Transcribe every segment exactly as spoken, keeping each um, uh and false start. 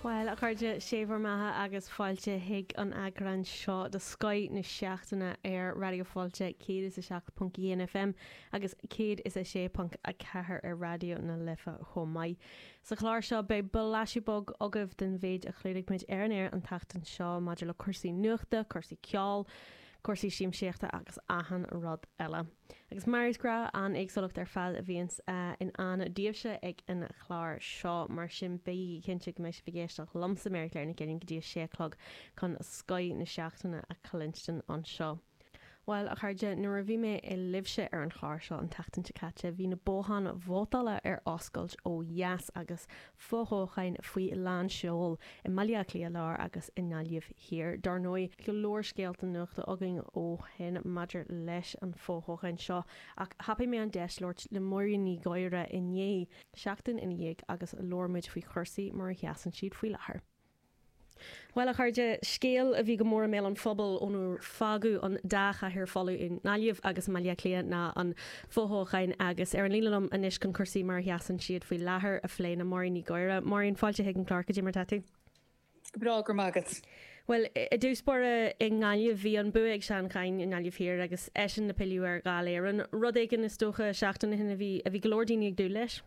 Well a chuirde séhar maithe agus fáilte hiig an agran seo de Sky na seachtainna ar radioáilte céad is a seach punt one F M agus céad is a sé punt a cethir ar radio na lifa chomaid. Sa chláir seo be beláisibog agah den bhéid a chléirigh muid ar an air an tatan seo maidir le cuasaí nuachta, cuasaí ceáil, cuasaí siamséachta agus ahan rud eile. Agus maris gra an éagsolacht ar fad a bhíons uh, in an díobse ag in chláir seo mar sin bé cinnte go meis vigéisteach lamsa Americair na gcéirín go dtí séclog chun Sky na seachtainna a Calinston an seo. Well a chuirde nuair a bhí mé i libse ar an chláir seo an teachtainte caite bhí na bóhan bhótála ar oscailt ó Yas agus fóthóchain faoi lán seol i Maileachtaí lár agus i nGaillimh hir. Dar nói go leor scéalta nuachta againn ó hen maidir leis an fóthóchain seo ach hapaí mé an deislirt le móirí ní gaiire i nné seachtain ina dhéag agus leormuid faoi chuirsaí mar a cheasan siad faoi láthair. Well a chuirde scéal a bhí go mór mé an phobal ónú fágu an dácha ar fallú in NGaillimh agus Maileachtaí na an fóthóchain agus ar an lílam inis chun cuirsaí mar cheasan siad faoi láthair a phléin na Maureen ní Gaiire. Maureen fáilte hiag an clár go dtí mar tatú. Bra gur mágat. Well, i dúspóra in NGaillimh bhí an buig sean chain in NGaillimh hir agus eisin na pilliú ar gáil éireann. Rud éigean is tócha seachtainna hinna bhí a bhí glórdíine ag dú leis?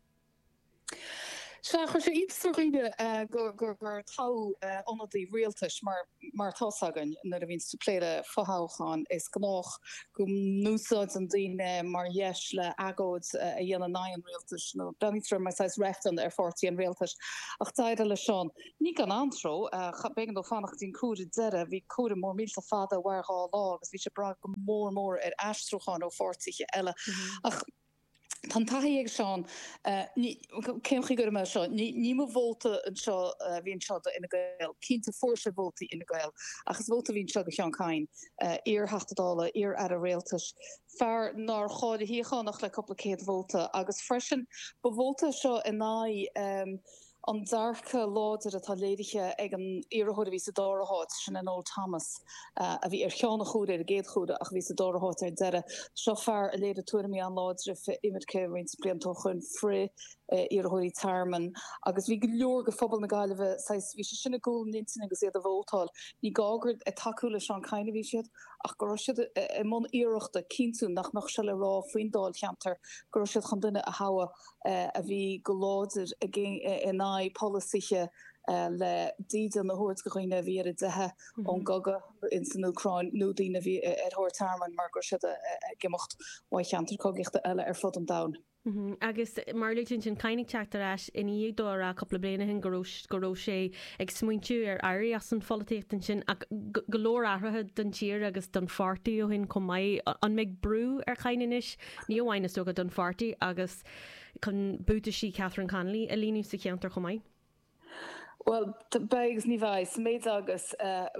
Se chu sé iadúide gur gur gur tá onadí rialtas mar mar tásagan na a víns tú pléide faháchan is gnách gom núsáid an daine mar dhéis le agóid a dhéana nain rialtas nó benitrum mai sais reftan ar fortí an rialtas ach taide le seán. Ní gan antro cha began do fannach dín cúde deire hí cúde mór mílta fada wará lá agus bhí se bra go mór mór ar astrochan ó fortiche eile ach Tá taí ag seán céimchi gur me seo ní mo bhóta an seo bhíon seo ina gail cínta fórse bhótaí ina gail agus bhóta bhín seo go seanáin ar hatadála ar ar a réaltas fear nar cháid a híánnach le copplicéad bhóta agus freisin ba bhóta seo in ná an darcha láidir a tá léidige ag an iarthúda ví sa dáraát sin an Old Thomas a bhí ar cheanna chúda ar géad chúda ach ví sa dáraát ar deire seo fear a léidir tuairmí an láidir imidce rins bliantó chun fré iarthúí tarman agus bhí go leor go fphobal na gaiileh bhí se sinna gúil nintin agus iad a bhótáil ní gágurt a takeúla seán caiine bhí siad ach go siad i món iireachta cínú nach nach se le rá faoin dáil cheantar go siad chun duine a hawa a bhí go láidir a in policyche uh, le díad an na hort goine vi a dethe an gaga in san Ukraine nódíine vi er hoortarman mar go si gemocht waichanter kogichte eile er fod an da. Mm-hmm. Agus marlún sin caiinnig teachtar eis in íag dó a coppla bliana hin gorós goró sé ag smuintú ar airí as an foltéachtain sin ag golóir ahrathe don tíir agus don fartaí ó hin commáid an méid brú ar chaineis ní bhhaine tóga don fartaí agus chun búta sí Catherine Connolly a líú sa cheantar commáid. Well, begus ní bhais méid agus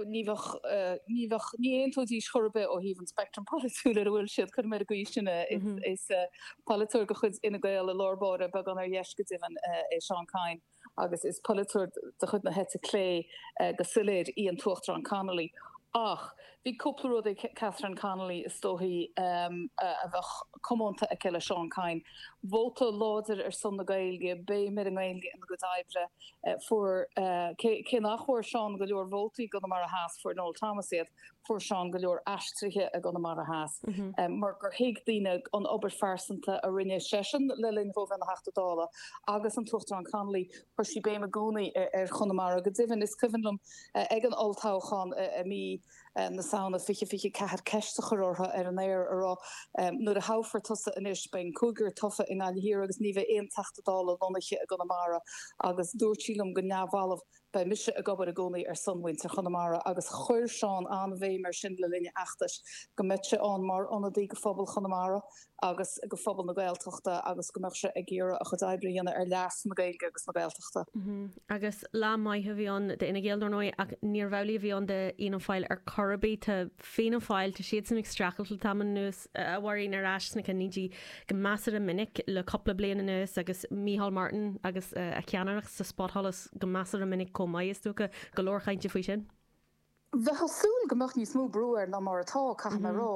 ní éontí chorbe ó híhann spectrum polúile a bhfuil siad chu mé go sinna is polúir go chud ina gail a lábáre bag an ar dhéiscadíhan é Seanáin agus is polúir de chud na hete lé go siléir í an tuachtar an Connolly. Ach, hí coppla Catherine Connolly is tóhí um, a bheith commonta a ceile Seanáin. Bhóta láidir ar son na gailge, bé mé an gailge in go daibre for cé nachhuair Seán go leor bhótaí go mar a háas for an Old Thomas iad for Seán go leor astriche a go mar a háas. Mar gur hiig díine an obair farsanta a rinne sesin le linn bh an hatadála agus an tuachtar an Connolly chuir si bé a gúnaí ar chunamara go ddíhann is cuhanlumm ag an oltáchan a mí na saona fiche fiche cehar ceiste chorórtha ar an éir ará nuair a háfar tusa inis ben cúgur tofa in NGaillimh agus ní bheith éon tachtadála lonaiche a Connemara agus dúirtílumm go neamhhalah bei mise a gobar a gcónaí ar sunhaint ar Connemara agus chuir Seán an bhéh mar sin le linne achtas go mitse an mar anadí go fphobal Connemara agus go fphobal na gailteachta agus go se ag ggéire a chudáibríanana ar leas na gailge agus na gailteachta. Agus lá maithe bhí an de ina ggéaldornóid ach níor bhelaí bhí an de ionam fáil ar chorabí tá féanam fáil tá siad san extracail taman nús a bhhaín ar asna can nídí go measar a minic le coppla bliana nús agus Mícheál Martin agus a ceanarach sa spothallas go measar a minic commáid is tucha go leor chainte faoi sin. Bheithsúil gomach ní smú breúir na mar atá cha rá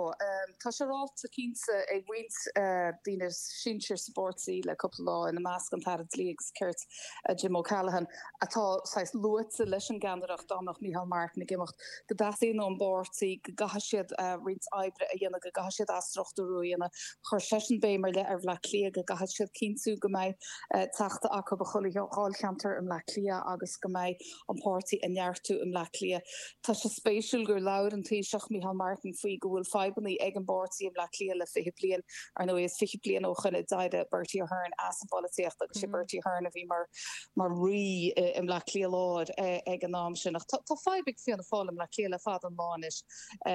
tá sé ráta cínsa ag bhaint daoine sinseir sportsaí le couple lá in na measc an tarad líags ceirt Jim O'Callaghan atá sais luasa leis an gandarach dámach Micheál Martin gimimecht go dasaí nó an bórtaí go gaha siad rint ebre a dhéana go gaha siad astrochttarú dhéana chuir sesin bémar le ar bhla clia go gaha siad cínsú go mbeidh teachta acu ba choláil cheantar an le clia agus go mbeidh an pórtaí a neartú an le clia. Tá sé spéisiúil gur leir an taoiseach Micheál Martin faoi go bhfuil febannaí ag an bórtaí an le clia le fiche blian ar nó is fiche blian ó chuna daide Bertie Ahern as an bolíocht agus sé Bertie Ahern a bhí mar mar rí im le clia láir ag an nám sin. Tá feibig fianna fáil im le clia le fad an láis.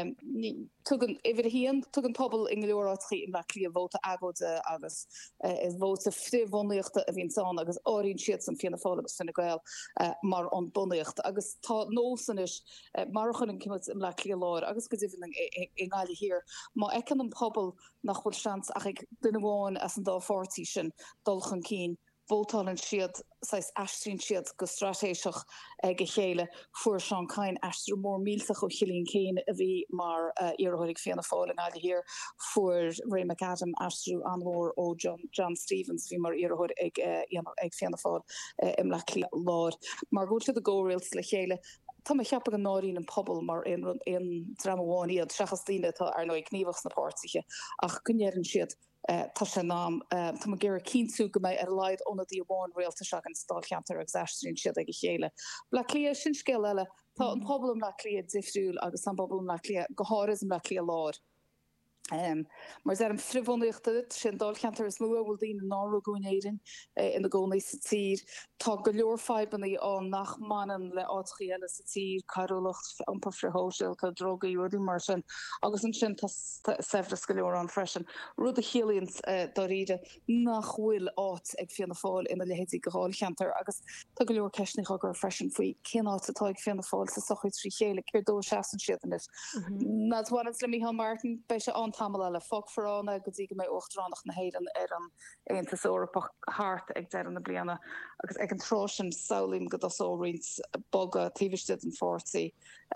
Tugan ifir hían tugan pobl in leorátí im le clia bhóta agóide agus is bhóta fríomhhonnaíochta a bhíon san agus áíonn siad san fianna fáil agus finna gail mar an bunaíocht agus tá nósan is mar chun an cimid im le clia láir agus go dtíhann in gáile hir má ecen an pobl nach chuil seans ach ag duine bháin as an dá fortí sin dulchan cín bótálann siad sais astrín siad go stratéiseach ag chéile fuair seán cain astru mór míltach ó chilín céin a bhí mar iarthóigh fianna fáil in gáile hir fuair Ray McAdam astru anmór ó John John Stevens bhí mar iarthóid ag ag fianna fáil im le clia láir. Mar go siad a ggóréils le chéile Tá me cheappa an náín an pobl mar in in dramháíad sechas tíine tá ar nó ag gníomhachs na pártiche ach gunnéann siad tá sé nám Tá ggéir cínsú go méid ar leid óna dí bháin réalta seach an stáilcheantar ag zeistrín siad ag chéile. Bla clia sin scéil eile tá an pobl am le clia difriúil agus an pobl am le clia goháras am le clia láir. Um, maar er een frivonnichte sin dalchanter is moe wil die náú gonéieren in de goni satír tá go leorfeibanní an nach mannen le átrielle satír karolacht ampa frihosel ka droga jodi mar sin agus an sin sefre go leor an freschen rude helians daride nachhfuil áit ag fianna fáil in de lehétí goáilchanter agus tá go leor kenig gur freschen foi kin á tá ag fianna fáil sa sochuid trí chéle keir dó sean sian is. Nas one le Micheál Martin bei se an tamil le fog forrána go dtí go méid ochtránach na héan ar an éontas órappach hart ag de na bliana agus ag an trosin saolim go as órint boga tíhiste an fortí.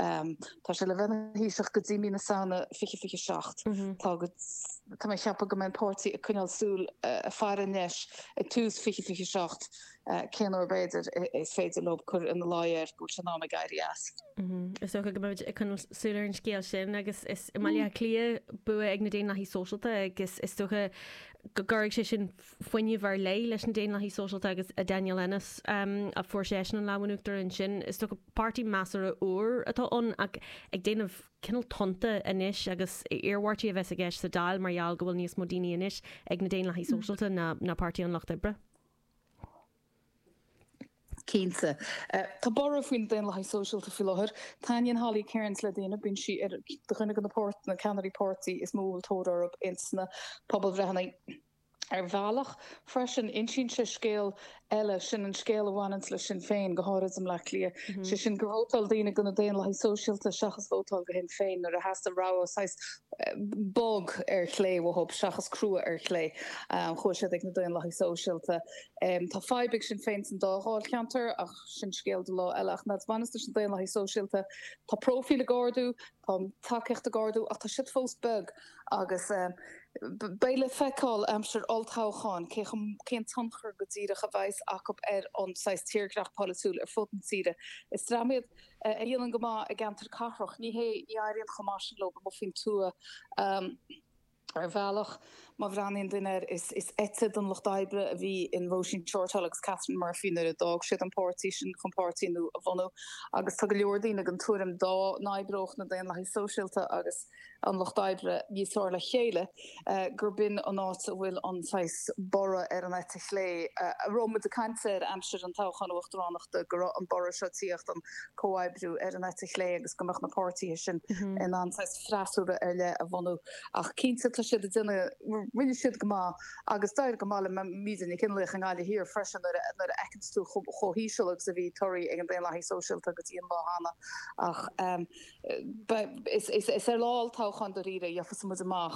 Tá se le bhena híiseach go dtí mína saona fiche fiche secht. Tá Tá mé cheappa go men pórtaí a cynalsúl a fear neis ag túús fiche fiche secht cén ó beidir is féidir lob chur in láir go se ná gaiirí as. Is go go chunalsúlar an scéal sin agus is maiile clia bu ag na déana hí socialta agus is tucha go garig sé sin foiineh bhar lei leis an déana hí socialta agus a Daniel Ennis a fuair sé an láhaúachtar an sin is tu pártí measar a uair atáón ag ag déanamh cinál tonta inis agus iarhhairtí a bheits a gceist sa dáil margheall go bhfuil níos mó daoine inis ag na déana hí socialta na na pártí an Locht Oibre. Keense. Tá bar faoin den le social fi láthir, Táin Hallí Cairns le déine bin si ar de chunig an naport na Canary Party is móil tódar op insna pobl bhrehanna ar bhealach freisin insin se scéal eile sin an scéal bhhaint le sin féin go háid am le lia. Si sin gohótal daine gona déana le socialta seachas bótal go hin féin ar a heas a rá sais bog ar chlé bhhop seachas crua ar chlé chuir sé ag na déana le socialta. Tá feibig sin féin san dááil ceantar ach sin scéal de lá eileach na bhaiste sin déana le socialta Tá profíle gardú tá takecht a gardú ach tá si fós bug agus Beile feáil amsir altáchan cén tanchar go tíre geweis ach op er an seis tíirgracht polyúil ar foten tíre. Is ráid a dhéan goma a gantar carroch ní hé jaarríon chomáloop mo fin túa ar bhealach má bhranin duine is is ete an Locht Oibre a bhí in Roisin Shortalagus Catherine Murphy ar a dag si an pártí sin compártíú a bhhanú agus tu go leordíine an túm dá naibroch na déana le socialta agus an Locht Oibre níosá le chéile gur bin an áit a bhfuil anáis bora ar an éite lé a Roma de Cancer amsir an táchan Uchtránachta gur an bora setíocht an cóibrú ar an éite lé agus gomach na pártí sin in anáis freisúra ar le a bhhanú ach cínta tá siad a duine rinne siad go agus dair go mála míidir cinlech an gáile hir freisin ar ekenstú chohíisiach sa bhí toirí ag an déana le socialta go dtíon láhanana ach is ar láil táchan do riire jafa mu amach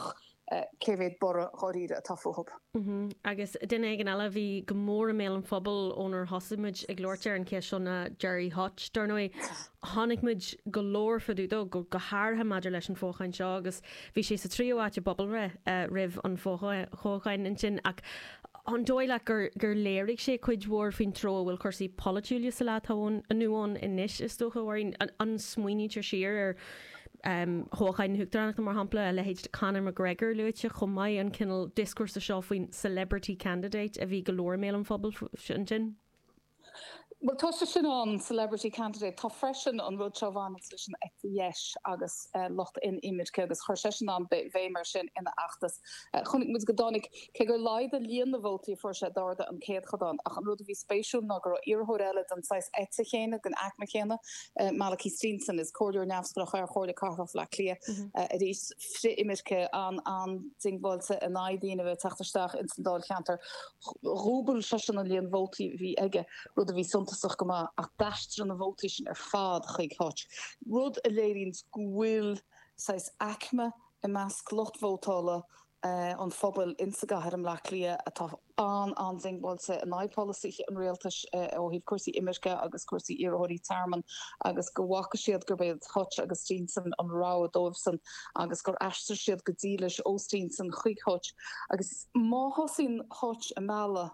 céhéad bor choíre a tafuhop. Agus duine gan eile bhí go mór mé an fphobal ónar hosamid ag glóirtear an ceisiúna Jerry Hutch darnóid tháinigmuid go leor faúdó go go háirtha maidir leis an fóchain seo agus bhí sé sa tríoháte bobbal ra rih an fóchain in sin ach an dóile gur gur léirigh sé chuid mhór fin tro bhfuil chusaí polúlia sa letáin anuáin inis is tócha bhhain an smuoítear siar ar hóchain thugtarach mar hapla a lehéid Conor McGregor luite chum maiid an cinnal discourse seo faoin celebrity candidate a bhí go leor mé an fphobal sin sin. Well to sin an celebrity candidate tá freisin an rud seán sin yes agus locht in image agus chu an bhéimmar sin ina achtas. Chnig mu godánig ke gur leid a líon na bhótaí for se dáda an céad chodán ach an rud bhí spéisiú ná gur iorthile an seis ete chéine gan acma chéine Malachy Steenson is cóúir neamsprach ar chóir carh le lia a rís fri imimeske an an dingbolte a naidíine bheith tachtarsteach in sandáil cheantar rúbal se an líon bhótaí hí aige rud a bhí sunta soch go ma ach dastre an votation ar fad chuig hot. Rud a léirins gwil sais acma a mas glotvotále an fphobal insagaham le lia a tá an anzingbolse an ipolicy an realtas ó híh cuasí imimeske agus cuasí iorthirí tarman agus go wacha siad gur beid hot agus Steenson an rá dómhsan agus gur eiste siad go dílis ó Steenson chuig hot agus má hosín hot a mala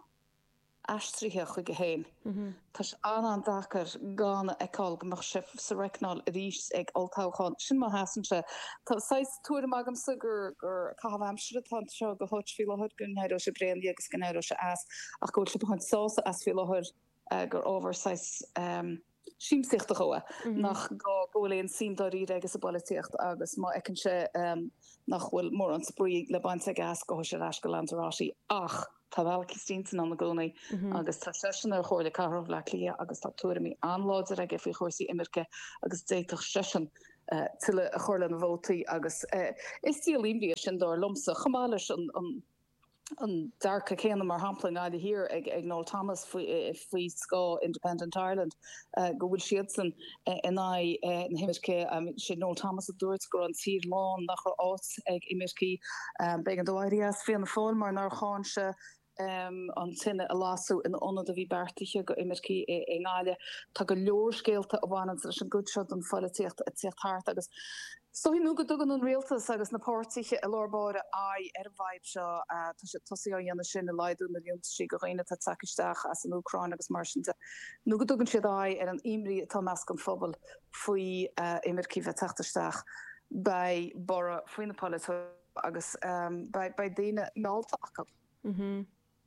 astrithe chu go héin. Tás an an dachar gána eáil go mar sif sa recnál a rís ag oltáchan sin má hasan se. Tá seis túair magam sa gur gur cahamsre tan seo go hot fi hod gun heidú se brean agus gan heidú se as ach go le chuint sása as fi hod gur over seis síimsichte goe nach go goléon síimdarí agus a bolíocht agus má ekken se nachhfuil mór an sprí le baint a gas go se ras go landrásí ach. Tá Malachy Steenson an na gcónaí agus tá sesin ar chóir le carh le lia agus tá tuairí anláidir a gefhí chósaí imimecha agus déach sesin tuile a chóirle na bhótaí agus is tí líbí sin dá lomsa chamáile an an darcha chéanana mar hampling aide hir ag ag Noel Thomas faoi Sá Independent Ireland go bhfuil siad san in na himimeske sé Noel Thomas a dúirt go an tír lán nach áit ag imimecí be an dóirías fi an fáil mar nar cháin se Um, an sinne a lasú in onna a bhí bertiche go imimecí é gáile tá go leorcéalte a bhhain an goúseo an foiíocht a tíochtthart agus. So hí nu go dugan an réaltas agus napáirtiche a lábáire a ar bhaid seo tá sé tosí dhéanana sin na leidú na dionntí go réine tá takeisteach as an Ucrain agus marsinte. Nu go dugan siad ar an imrí tá meas an fphobal faoi imimecí bheith teachtarsteach bei bora faoin na politó agus bei daine náalta acu.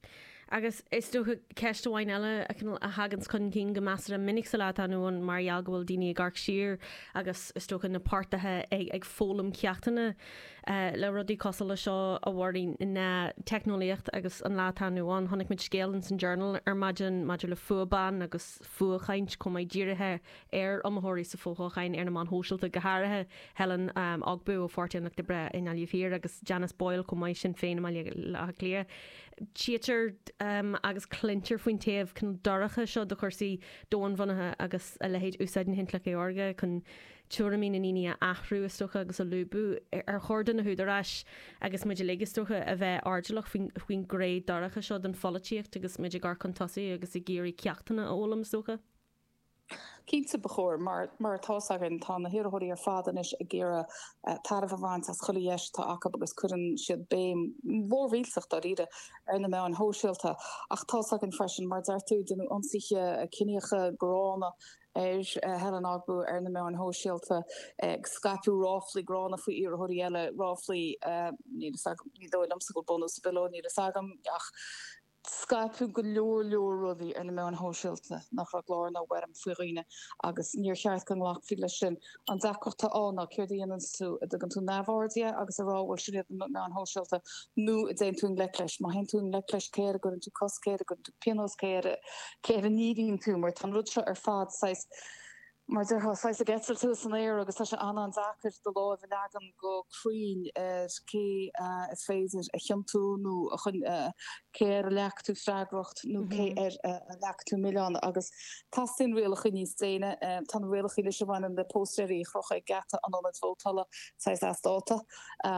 Agus is do ceistehhain eile a hagans chun cin go meas a minic sa leanú an marall gohfuil daine garc siir agus is sto na páirtathe ag ag fólam ceachtainna le rudí cosal le seo a bhhaing na technoliaocht agus an látanúáin tháinig mit scéalan san journal ar maidin maidir le fuaban agus fuachaint com méid ddíirithe ar amthirí sa fóchain ar na man hóisiilta gothirithe Helen agbú ó forteannach de bre in alíhír agus Janice Boyle com méid sin féin le lia. Tíar um, agus clintir faoin taobh chun doracha seo do chuirsaí dóin bhanathe agus a lehéid úsáid hin le orga chun tuairí na níine athrú stocha agus a lúbú ar chóirdan na húdarráis agus muidir léigestocha a bheith ardalach faoin gréad doracha seo den folatíocht agus muidir gar contasaí agus i géirí ceachtainna ólam stocha. Kinte behoor, maar maar tásagan tá na hirirthirí ar fadan is a ggéire tar bhhaint as choléis tá aca agus chuann siad béim mhórhíach dar ide ar na me an hóisiilta ach tásagan freisin mar deirú denú ansiche a cineocha grána er Helen Agbu ar na me an hóisiilta ag scapú ráfli grána faoi irirthirí eile ráfli ní dóid am sa go bonus biló ní sagam ach Skype go leor leor rudí ar na me an hóisiilta nach ra glár ná bhar an fuoine agus níor cheart gan lech fi lei sin an dachachta ána chuirdíanaan tú a gan tú nehhardia agus a ráhfuil si me an hóisiilta nó a déon tún leis má hen tún leis céir gon tú coscéir gon tú pianos céir céir nídín tú mar tan rudse ar fad seis mar der seis a getil tú san éir agus tá se an an dachar do lá bhí agam go cruin cé is féidir a cheamtúnú a chun céir lechtú freigrocht nó cé ar a lechtú millián agus tastin réalach níos déine tan réalach lei se bhain de postéirí chrocha gata an an bhótala seis astáta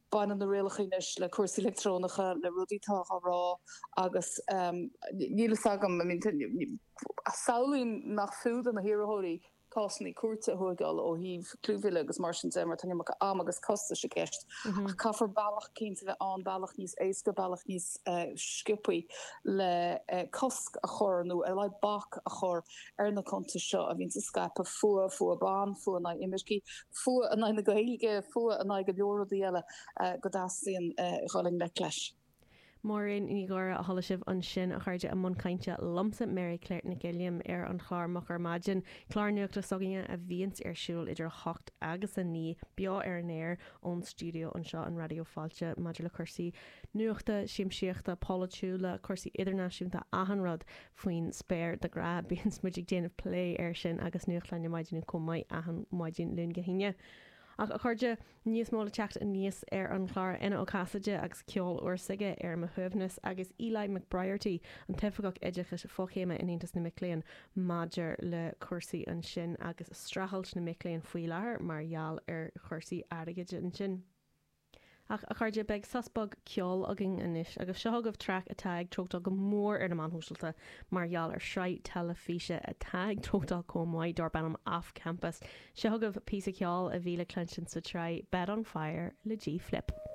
ban an na réalachíis le cuasí electrónacha le rudítá rá agus níle sagam a saolín nach fúd an na hiróí cosní cuate thugáil ó híh clúhile agus mar sin mar tan am agus costa se ceist. Caafar bailach cinnta bheith an bailach níos éca bailach níos skipaí le cosc a chorú a le bach a chor ar na conta seo a vín sa Skype fua fu a ban fu na immercí fu a na goige fu a na go leordaí eile godáíon choling le leis. Mórin in gáir a thola sibh an sin a chuirde a món cainte lomsa Mary Claire na Gilliam ar an chláirmach ar maidin chláirneoachta sogaine a bhíons arsúil idir hocht agus a ní beo ar an air ón stúdio an seo an radio fáilte maidir le chusaí nuachta siimsíochta pólatúla chusaí idirnáisiúnta ahanrad faoin spéir de gra bíons muidir déanamh play ar sin agus nuachlein maidin commáid ahan maidin lún gohíine. Ach a chuirde níos móla techt a níos ar an chláir ina ó casaide agus ceol uasaige ar mo thuhnas agus Eli McBriarty an tefagach éideachas fóchéime in Aontas na Mic-Léinn maidir le cuasaí an sin agus strahailt na Mic-Léinn faoi láthair margheall ar chuirsaí airgeide an sin. Ach a chuirde beag saspag ceol agin inis agus seogamh track a taig trochtá go mór ar na manthúisilta margheall ar sráid telefíe a taig trochtá commáid dor bannam off campus. Seogamh pí ceol a bhíle clensin sa trí Bed on Fire le G Flip.